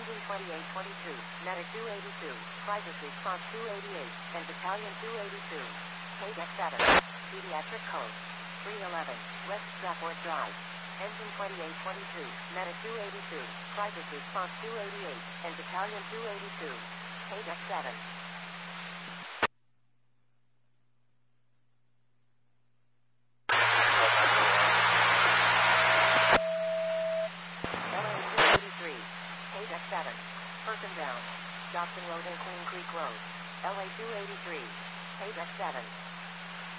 Engine 2822, Medic 282, Private Response 288, and Battalion 282. KDEC 7. Pediatric Code 311, West Stratford Drive. Engine 2822, Medic 282, Private Response 288, and Battalion 282. KDEC 7. LA 283, KDEC 7. Person down. Johnson Road and Queen Creek Road. LA 283, KDEC 7.